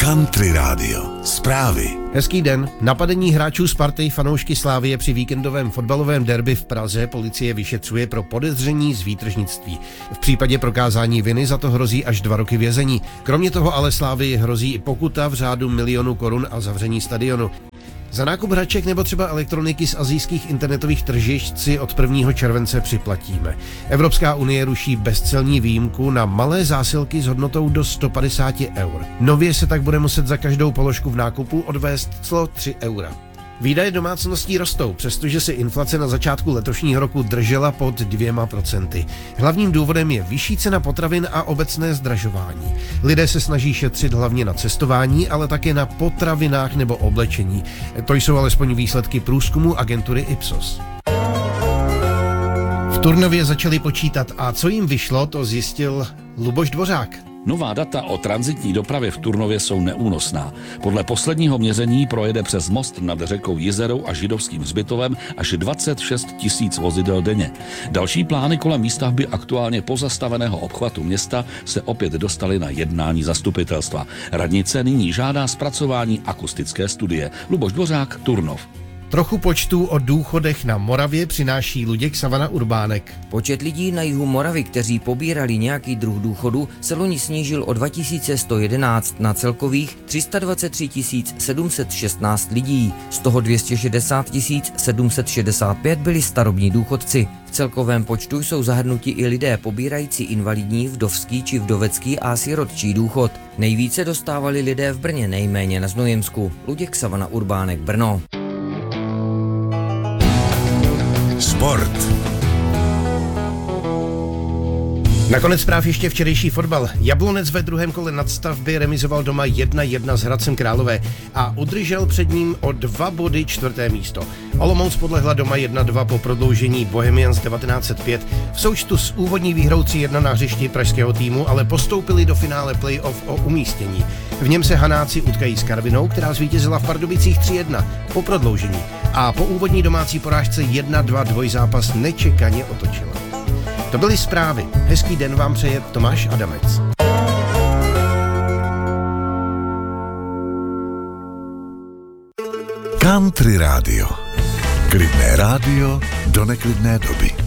Country Radio. Zprávy. Hezký den. Napadení hráčů Sparty fanoušky Slavie při víkendovém fotbalovém derby v Praze policie vyšetřuje pro podezření z výtržnictví. V případě prokázání viny za to hrozí až 2 roky vězení. Kromě toho ale Slavii hrozí i pokuta v řádu 1 milionu korun a zavření stadionu. Za nákup hraček nebo třeba elektroniky z asijských internetových tržišť si od 1. července připlatíme. Evropská unie ruší bezcelní výjimku na malé zásilky s hodnotou do 150 eur. Nově se tak bude muset za každou položku v nákupu odvést clo 3 eura. Výdaje domácností rostou, přestože se inflace na začátku letošního roku držela pod 2%. Hlavním důvodem je vyšší cena potravin a obecné zdražování. Lidé se snaží šetřit hlavně na cestování, ale také na potravinách nebo oblečení. To jsou alespoň výsledky průzkumu agentury Ipsos. V Turnově začali počítat a co jim vyšlo, to zjistil Luboš Dvořák. Nová data o tranzitní dopravě v Turnově jsou neúnosná. Podle posledního měření projede přes most nad řekou Jizerou a Židovským hřbitovem až 26 000 vozidel denně. Další plány kolem výstavby aktuálně pozastaveného obchvatu města se opět dostaly na jednání zastupitelstva. Radnice nyní žádá zpracování akustické studie. Luboš Dvořák, Turnov. Trochu počtů o důchodech na Moravě přináší Luděk Savana Urbánek. Počet lidí na jihu Moravy, kteří pobírali nějaký druh důchodu, se loni snížil o 2111 na celkových 323 716 lidí. Z toho 260 765 byli starobní důchodci. V celkovém počtu jsou zahrnuti i lidé pobírající invalidní, vdovský či vdovecký a sirotčí důchod. Nejvíce dostávali lidé v Brně, nejméně na Znojemsku. Luděk Savana Urbánek, Brno. Sport. Nakonec zpráv ještě včerejší fotbal. Jablonec ve druhém kole nadstavby remizoval doma 1-1 s Hradcem Králové a udržel před ním o 2 body 4. místo. Olomouc podlehla doma 1-2 po prodloužení Bohemians 1905. V součtu s úvodní výhrou 3-1 na hřišti pražského týmu ale postoupili do finále playoff o umístění. V něm se Hanáci utkají s Karvinou, která zvítězila v Pardubicích 3-1 po prodloužení a po úvodní domácí porážce 1-2 dvojzápas nečekaně otočila. To byly zprávy. Hezký den vám přeje Tomáš Adamec. Country Radio. Klidné rádio do neklidné doby.